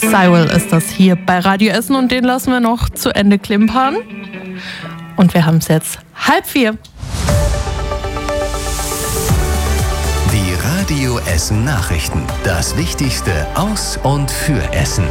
Cyril ist das hier bei Radio Essen und den lassen wir noch zu Ende klimpern. Und wir haben es jetzt 3:30. Die Radio Essen Nachrichten. Das Wichtigste aus und für Essen.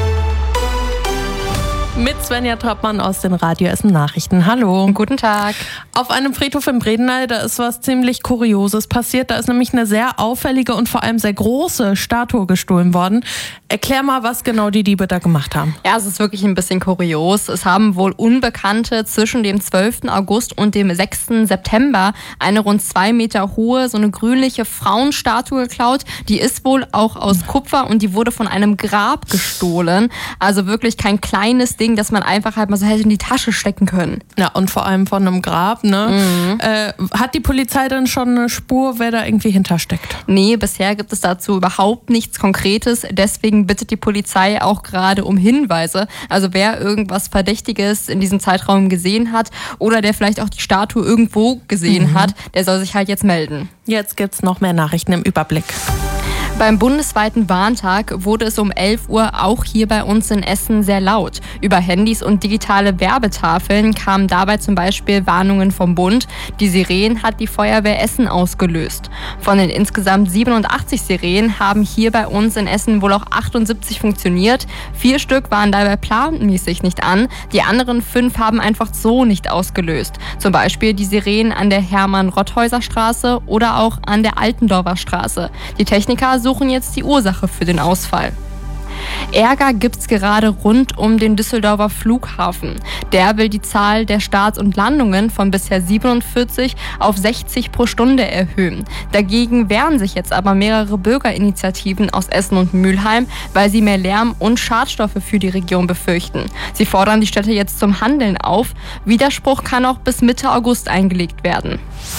Mit Svenja Trappmann aus den Radio Essen Nachrichten. Hallo. Guten Tag. Auf einem Friedhof in Bredeney, da ist was ziemlich Kurioses passiert. Da ist nämlich eine sehr auffällige und vor allem sehr große Statue gestohlen worden. Erklär mal, was genau die Diebe da gemacht haben. Ja, es ist wirklich ein bisschen kurios. Es haben wohl Unbekannte zwischen dem 12. August und dem 6. September eine rund 2 Meter hohe, so eine grünliche Frauenstatue geklaut. Die ist wohl auch aus Kupfer und die wurde von einem Grab gestohlen. Also wirklich kein kleines Ding, das man einfach halt mal so hätte in die Tasche stecken können. Ja, und vor allem von einem Grab, ne? Hat die Polizei dann schon eine Spur, wer da irgendwie hintersteckt? Nee, bisher gibt es dazu überhaupt nichts Konkretes. Deswegen bittet die Polizei auch gerade um Hinweise. Also wer irgendwas Verdächtiges in diesem Zeitraum gesehen hat oder der vielleicht auch die Statue irgendwo gesehen hat, der soll sich halt jetzt melden. Jetzt gibt's noch mehr Nachrichten im Überblick. Beim bundesweiten Warntag wurde es um 11 Uhr auch hier bei uns in Essen sehr laut. Über Handys und digitale Werbetafeln kamen dabei zum Beispiel Warnungen vom Bund. Die Sirenen hat die Feuerwehr Essen ausgelöst. Von den insgesamt 87 Sirenen haben hier bei uns in Essen wohl auch 78 funktioniert. 4 Stück waren dabei planmäßig nicht an. Die anderen 5 haben einfach so nicht ausgelöst. Zum Beispiel die Sirenen an der Hermann-Rotthäuser-Straße oder auch an der Altendorfer Straße. Die Techniker suchen jetzt die Ursache für den Ausfall. Ärger gibt's gerade rund um den Düsseldorfer Flughafen. Der will die Zahl der Starts und Landungen von bisher 47 auf 60 pro Stunde erhöhen. Dagegen wehren sich jetzt aber mehrere Bürgerinitiativen aus Essen und Mülheim, weil sie mehr Lärm und Schadstoffe für die Region befürchten. Sie fordern die Städte jetzt zum Handeln auf. Widerspruch kann auch bis Mitte August eingelegt werden.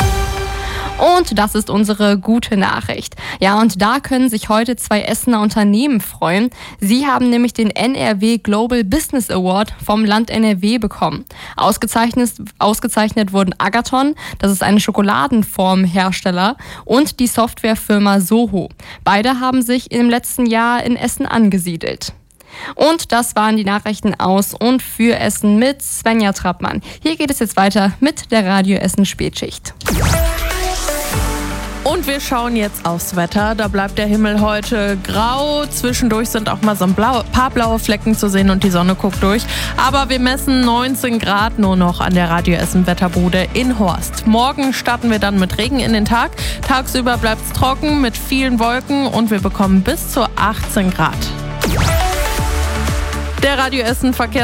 Und das ist unsere gute Nachricht. Ja, und da können sich heute 2 Essener Unternehmen freuen. Sie haben nämlich den NRW Global Business Award vom Land NRW bekommen. Ausgezeichnet wurden Agathon, das ist ein Schokoladenformhersteller, und die Softwarefirma Soho. Beide haben sich im letzten Jahr in Essen angesiedelt. Und das waren die Nachrichten aus und für Essen mit Svenja Trappmann. Hier geht es jetzt weiter mit der Radio Essen Spätschicht. Und wir schauen jetzt aufs Wetter. Da bleibt der Himmel heute grau. Zwischendurch sind auch mal so ein paar blaue Flecken zu sehen und die Sonne guckt durch. Aber wir messen 19 Grad nur noch an der Radio Essen Wetterbude in Horst. Morgen starten wir dann mit Regen in den Tag. Tagsüber bleibt es trocken mit vielen Wolken und wir bekommen bis zu 18 Grad. Der Radio Essen Verkehrs